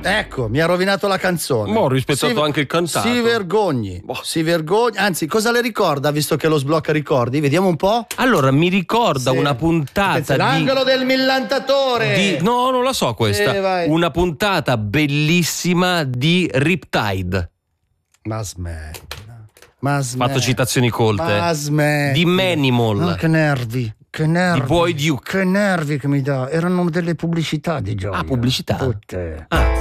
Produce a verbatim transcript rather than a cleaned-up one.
Ecco, mi ha rovinato la canzone. Mo' ho rispettato Si- anche il cantato. Si vergogni, Boh. si vergogni. Anzi, cosa le ricorda, visto che lo sblocca ricordi? Vediamo un po'. Allora, mi ricorda Sì. una puntata Pensa, di... l'angolo del millantatore. di- No, non la so questa. Sì, vai. Una puntata bellissima di Riptide. Ma smettila. Ma smettila. Fatto citazioni colte. Ma smettila. Di Manimal. No, che nervi. Che nervi. Di Boy Duke. Che nervi che mi dà. Erano delle pubblicità di Gioia. Ah, pubblicità? Tutte. Ah.